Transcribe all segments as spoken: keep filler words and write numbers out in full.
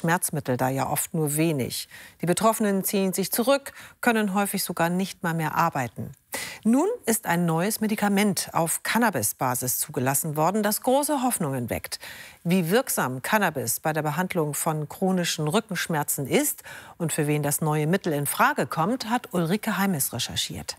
Schmerzmittel da ja oft nur wenig. Die Betroffenen ziehen sich zurück, können häufig sogar nicht mal mehr arbeiten. Nun ist ein neues Medikament auf Cannabis-Basis zugelassen worden, das große Hoffnungen weckt. Wie wirksam Cannabis bei der Behandlung von chronischen Rückenschmerzen ist und für wen das neue Mittel in Frage kommt, hat Ulrike Heimes recherchiert.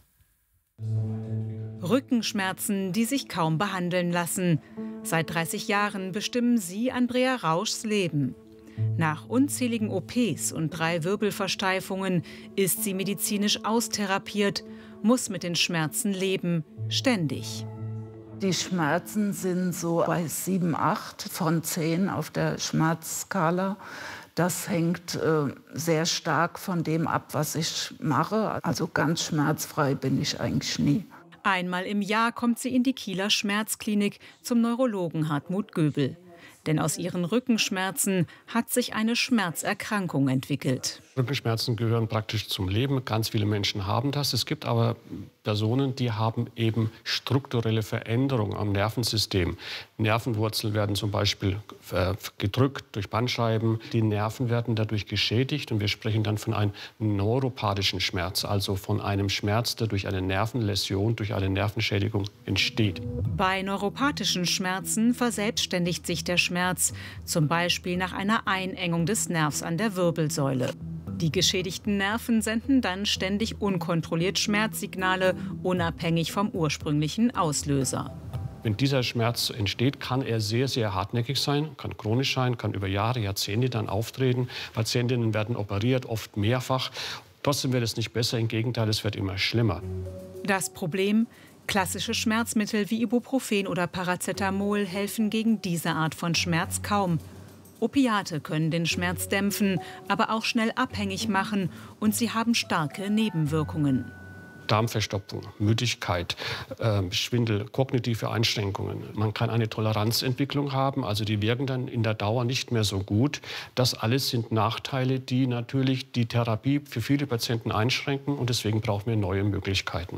Rückenschmerzen, die sich kaum behandeln lassen. Seit dreißig Jahren bestimmen sie Andrea Rauschs Leben. Nach unzähligen O Ps und drei Wirbelversteifungen ist sie medizinisch austherapiert, muss mit den Schmerzen leben, ständig. Die Schmerzen sind so bei sieben, acht von zehn auf der Schmerzskala. Das hängt äh, sehr stark von dem ab, was ich mache. Also ganz schmerzfrei bin ich eigentlich nie. Einmal im Jahr kommt sie in die Kieler Schmerzklinik zum Neurologen Hartmut Göbel. Denn aus ihren Rückenschmerzen hat sich eine Schmerzerkrankung entwickelt. Rückenschmerzen gehören praktisch zum Leben. Ganz viele Menschen haben das. Es gibt aber Personen, die haben eben strukturelle Veränderungen am Nervensystem. Nervenwurzeln werden zum Beispiel gedrückt durch Bandscheiben. Die Nerven werden dadurch geschädigt und wir sprechen dann von einem neuropathischen Schmerz, also von einem Schmerz, der durch eine Nervenläsion, durch eine Nervenschädigung entsteht. Bei neuropathischen Schmerzen verselbstständigt sich der Schmerz, zum Beispiel nach einer Einengung des Nervs an der Wirbelsäule. Die geschädigten Nerven senden dann ständig unkontrolliert Schmerzsignale, unabhängig vom ursprünglichen Auslöser. Wenn dieser Schmerz entsteht, kann er sehr, sehr hartnäckig sein, kann chronisch sein, kann über Jahre, Jahrzehnte dann auftreten. Patientinnen werden operiert, oft mehrfach. Trotzdem wird es nicht besser, im Gegenteil, es wird immer schlimmer. Das Problem: Klassische Schmerzmittel wie Ibuprofen oder Paracetamol helfen gegen diese Art von Schmerz kaum. Opiate können den Schmerz dämpfen, aber auch schnell abhängig machen und sie haben starke Nebenwirkungen. Darmverstopfung, Müdigkeit, äh, Schwindel, kognitive Einschränkungen. Man kann eine Toleranzentwicklung haben, also die wirken dann in der Dauer nicht mehr so gut. Das alles sind Nachteile, die natürlich die Therapie für viele Patienten einschränken und deswegen brauchen wir neue Möglichkeiten.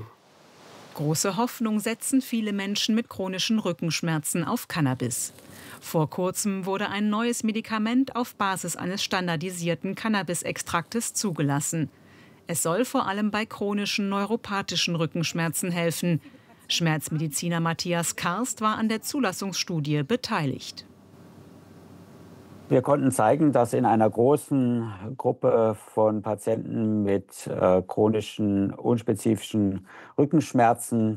Große Hoffnung setzen viele Menschen mit chronischen Rückenschmerzen auf Cannabis. Vor kurzem wurde ein neues Medikament auf Basis eines standardisierten Cannabisextraktes zugelassen. Es soll vor allem bei chronischen neuropathischen Rückenschmerzen helfen. Schmerzmediziner Matthias Karst war an der Zulassungsstudie beteiligt. Wir konnten zeigen, dass in einer großen Gruppe von Patienten mit äh, chronischen, unspezifischen Rückenschmerzen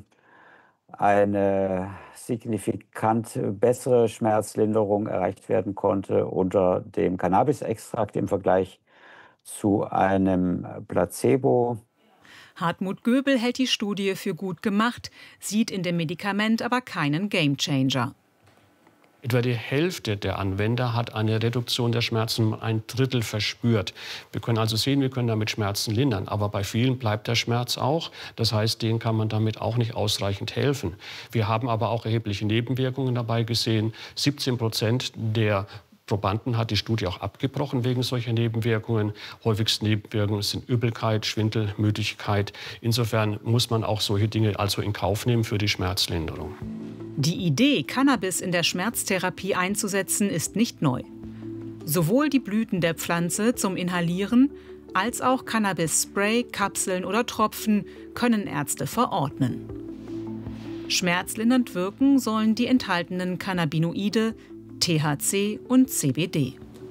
eine signifikant bessere Schmerzlinderung erreicht werden konnte unter dem Cannabisextrakt im Vergleich zu einem Placebo. Hartmut Göbel hält die Studie für gut gemacht, sieht in dem Medikament aber keinen Gamechanger. Etwa die Hälfte der Anwender hat eine Reduktion der Schmerzen um ein Drittel verspürt. Wir können also sehen, wir können damit Schmerzen lindern. Aber bei vielen bleibt der Schmerz auch. Das heißt, denen kann man damit auch nicht ausreichend helfen. Wir haben aber auch erhebliche Nebenwirkungen dabei gesehen. siebzehn Prozent der Probanden hat die Studie auch abgebrochen wegen solcher Nebenwirkungen. Häufigste Nebenwirkungen sind Übelkeit, Schwindel, Müdigkeit. Insofern muss man auch solche Dinge also in Kauf nehmen für die Schmerzlinderung. Die Idee, Cannabis in der Schmerztherapie einzusetzen, ist nicht neu. Sowohl die Blüten der Pflanze zum Inhalieren als auch Cannabis-Spray, Kapseln oder Tropfen können Ärzte verordnen. Schmerzlindernd wirken sollen die enthaltenen Cannabinoide, T H C und C B D.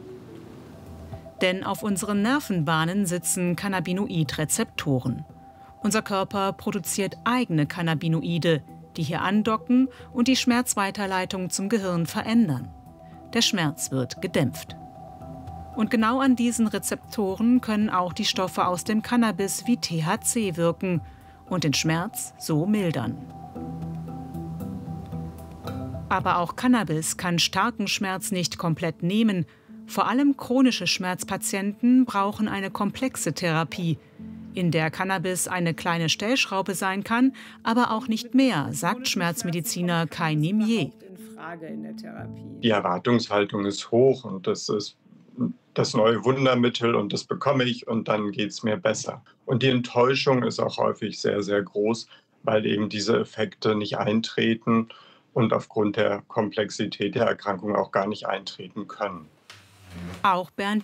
Denn auf unseren Nervenbahnen sitzen Cannabinoidrezeptoren. Unser Körper produziert eigene Cannabinoide, die hier andocken und die Schmerzweiterleitung zum Gehirn verändern. Der Schmerz wird gedämpft. Und genau an diesen Rezeptoren können auch die Stoffe aus dem Cannabis wie T H C wirken und den Schmerz so mildern. Aber auch Cannabis kann starken Schmerz nicht komplett nehmen. Vor allem chronische Schmerzpatienten brauchen eine komplexe Therapie, in der Cannabis eine kleine Stellschraube sein kann, aber auch nicht mehr, sagt Schmerzmediziner Kai Nimier. Die Erwartungshaltung ist hoch und das ist das neue Wundermittel und das bekomme ich und dann geht es mir besser. Und die Enttäuschung ist auch häufig sehr, sehr groß, weil eben diese Effekte nicht eintreten und aufgrund der Komplexität der Erkrankung auch gar nicht eintreten können. Auch Bernd